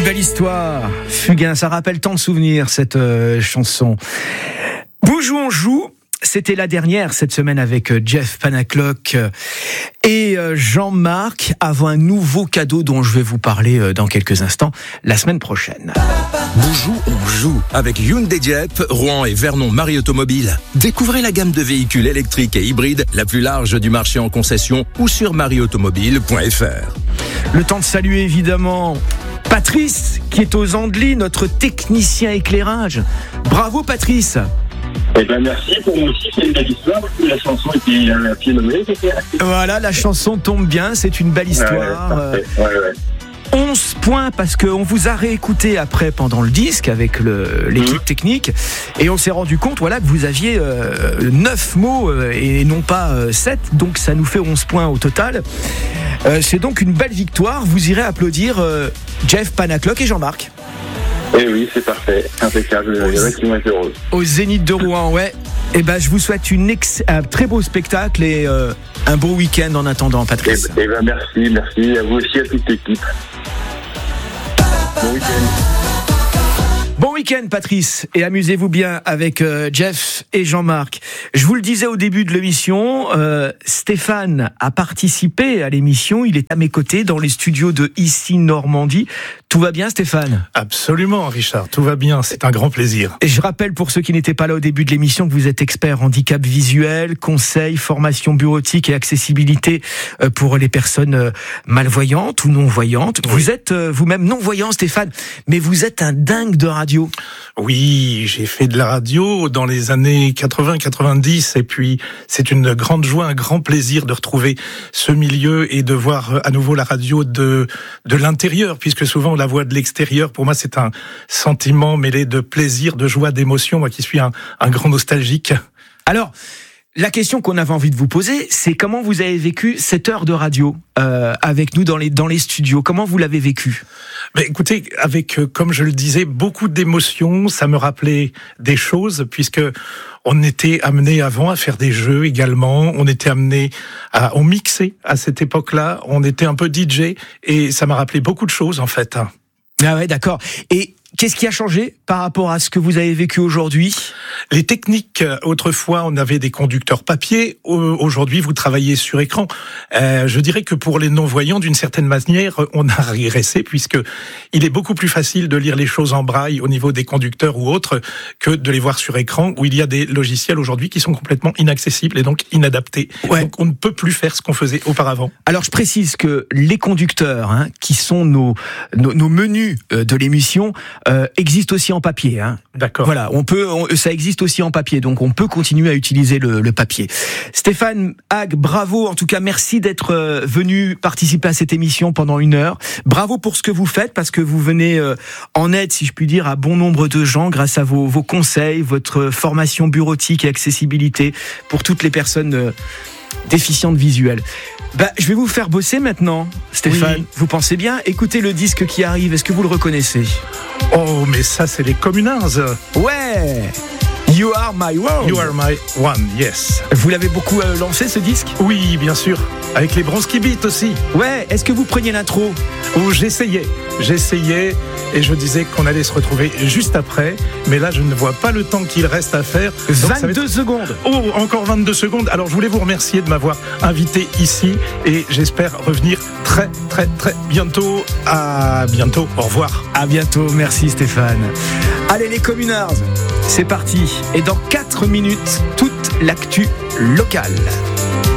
belle histoire. Fugain, ça rappelle tant de souvenirs, cette chanson. Bougou on joue. C'était la dernière cette semaine avec Jeff Panaclock et Jean-Marc avant un nouveau cadeau dont je vais vous parler dans quelques instants, la semaine prochaine. Bougou on joue avec Hyundai Jeep, Rouen et Vernon Marie Automobile. Découvrez la gamme de véhicules électriques et hybrides la plus large du marché en concession ou sur marieautomobile.fr. Le temps de saluer évidemment Patrice qui est aux Andelys, notre technicien éclairage. Bravo Patrice. Eh ben merci, pour moi aussi c'est une belle histoire, parce que la chanson était bien nommée. Voilà, la chanson tombe bien, c'est une belle histoire. Ouais. 11 points parce qu'on vous a réécouté après pendant le disque avec l'équipe technique et on s'est rendu compte que vous aviez 9 mots et non pas 7, donc ça nous fait 11 points au total. C'est donc une belle victoire, vous irez applaudir Jeff Panaclock et Jean-Marc. Eh oui, c'est parfait, impeccable, il y en a qui vont être heureux. Au Zénith de Rouen, ouais. Et ben je vous souhaite un très beau spectacle et un beau week-end en attendant, Patrice. Eh ben merci, à vous aussi, à toute l'équipe. Bon week-end. Bon week-end Patrice et amusez-vous bien avec Jeff et Jean-Marc. Je vous le disais au début de l'émission, Stéphane a participé à l'émission, il est à mes côtés dans les studios de Ici Normandie. Tout va bien Stéphane ? Absolument Richard, tout va bien, c'est un grand plaisir. Et je rappelle pour ceux qui n'étaient pas là au début de l'émission que vous êtes expert handicap visuel, conseil, formation bureautique et accessibilité pour les personnes malvoyantes ou non-voyantes. Oui. Vous êtes vous-même non-voyant Stéphane, mais vous êtes un dingue de radio. Oui, j'ai fait de la radio dans les années 80-90 et puis c'est une grande joie, un grand plaisir de retrouver ce milieu et de voir à nouveau la radio de l'intérieur, puisque souvent on la voit de l'extérieur. Pour moi, c'est un sentiment mêlé de plaisir, de joie, d'émotion, moi qui suis un grand nostalgique. Alors, la question qu'on avait envie de vous poser, c'est comment vous avez vécu cette heure de radio avec nous dans les studios. Comment vous l'avez vécu ? Mais écoutez, avec, comme je le disais, beaucoup d'émotions. Ça me rappelait des choses, puisque on était amené avant à faire des jeux également. On était amené on mixait à cette époque-là. On était un peu DJ et ça m'a rappelé beaucoup de choses en fait. Ah ouais, d'accord. Et qu'est-ce qui a changé par rapport à ce que vous avez vécu aujourd'hui ? Les techniques, autrefois, on avait des conducteurs papier. Aujourd'hui, vous travaillez sur écran. Je dirais que pour les non-voyants, d'une certaine manière, on a régressé, puisque il est beaucoup plus facile de lire les choses en braille au niveau des conducteurs ou autres que de les voir sur écran, où il y a des logiciels aujourd'hui qui sont complètement inaccessibles et donc inadaptés. Ouais. Donc, on ne peut plus faire ce qu'on faisait auparavant. Alors, je précise que les conducteurs, qui sont nos menus de l'émission, existe aussi en papier. D'accord. Voilà, ça existe aussi en papier, donc on peut continuer à utiliser le papier. Stéphane Hague, bravo, en tout cas merci d'être venu participer à cette émission pendant 1 heure. Bravo pour ce que vous faites, parce que vous venez en aide, si je puis dire, à bon nombre de gens grâce à vos conseils, votre formation bureautique et accessibilité pour toutes les personnes déficientes visuelles. Je vais vous faire bosser maintenant, Stéphane. Oui. Vous pensez bien ? Écoutez le disque qui arrive, est-ce que vous le reconnaissez ? Oh, mais ça, c'est les Communards. Ouais ! You Are My World. You Are My One, yes. Vous l'avez beaucoup lancé, ce disque ? Oui, bien sûr. Avec les Bronski Beat aussi. Ouais, est-ce que vous preniez l'intro ? Oh, j'essayais et je disais qu'on allait se retrouver juste après, mais là je ne vois pas le temps qu'il reste à faire. 22 secondes. Oh, encore 22 secondes. Alors je voulais vous remercier de m'avoir invité ici et j'espère revenir très très très bientôt. À bientôt, au revoir. À bientôt, merci Stéphane. Allez les Communards, c'est parti. Et dans 4 minutes, toute l'actu locale.